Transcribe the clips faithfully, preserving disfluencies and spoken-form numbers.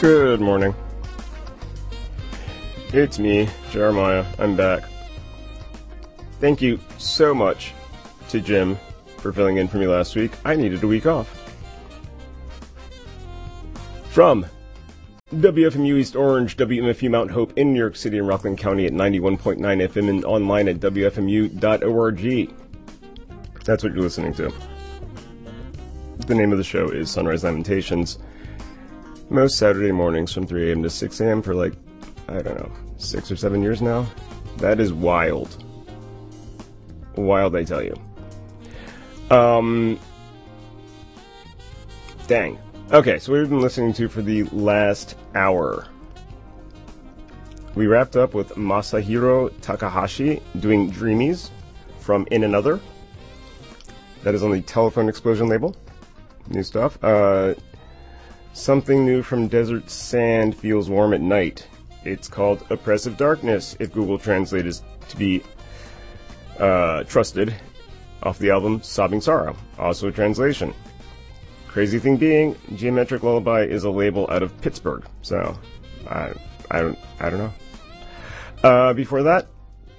Good morning. It's me, Jeremiah. I'm back. Thank you so much to Jim for filling in for me last week. I needed a week off. From W F M U East Orange, W M F U Mount Hope in New York City and Rockland County at ninety-one point nine F M and online at W F M U dot org. That's what you're listening to. The name of the show is Sunrise Lamentations. Most Saturday mornings from three a.m. to six a.m. for like, I don't know, six or seven years now. That is wild. Wild, I tell you. Um, dang. Okay, so we've been listening to for the last hour. We wrapped up with Masahiro Takahashi doing Dreamies from In Another. That is on the Telephone Explosion label. New stuff. Uh, something new from Desert Sand Feels Warm at Night. It's called Oppressive Darkness, if Google Translate is to be uh, trusted, off the album Sobbing Sorrow. Also a translation. Crazy thing being, Geometric Lullaby is a label out of Pittsburgh, so I, I don't, I don't know. Uh, before that,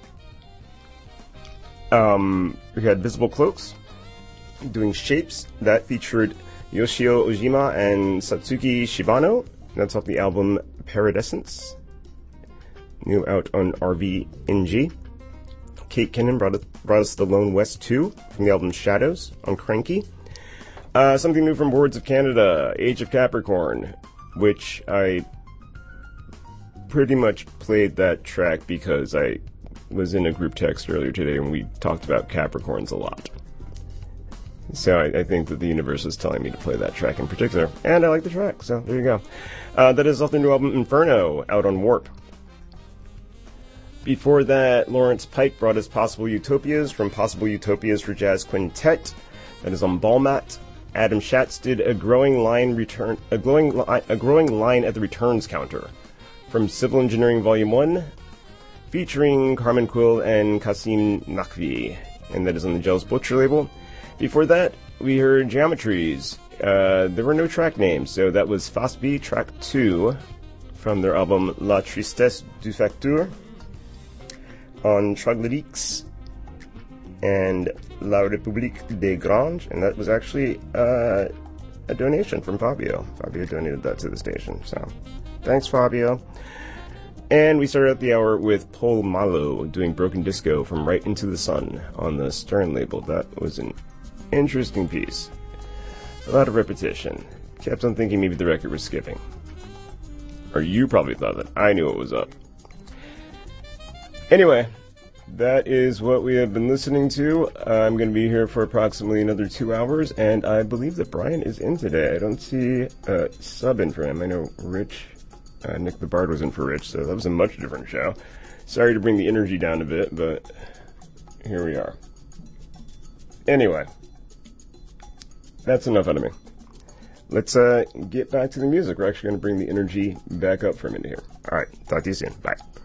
um, we had Visible Cloaks doing Shapes. That featured Yoshio Ojima and Satsuki Shibano. That's off the album Paradescence, new out on R V N G. Kate Kinnan brought, it, brought us The Lone West two from the album Shadows on Cranky. Uh, something new from Boards of Canada, Age of Capricorn, which I pretty much played that track because I was in a group text earlier today and we talked about Capricorns a lot. So I, I think that the universe is telling me to play that track in particular, and I like the track, so there you go. Uh, that is off their new album Inferno, out on Warp. Before that, Lawrence Pike brought us Possible Utopias from Possible Utopias for Jazz Quintet. That is on Ballmat. Adam Schatz did a growing line return, a glowing li- a growing line at the returns counter from Civil Engineering Volume One, featuring Carmen Quill and Kasim Nakvi, and that is on the Jealous Butcher label. Before that, we heard Geometries. Uh, there were no track names, so that was Fasby Track Two from their album La Tristesse du Facteur on Troglodytes and La République des Granges, and that was actually uh, a donation from Fabio. Fabio donated that to the station, so thanks, Fabio. And we started out the hour with Paul Malo doing Broken Disco from Right Into the Sun on the Stern label. That was an interesting piece. A lot of repetition. Kept on thinking maybe the record was skipping. Or you probably thought that I knew what was up. Anyway, that is what we have been listening to. Uh, I'm going to be here for approximately another two hours, and I believe that Brian is in today. I don't see a sub in for him. I know Rich, uh, Nick the Bard was in for Rich, so that was a much different show. Sorry to bring the energy down a bit, but here we are. Anyway, that's enough out of me. Let's uh, get back to the music. We're actually going to bring the energy back up for a minute here. All right, talk to you soon. Bye.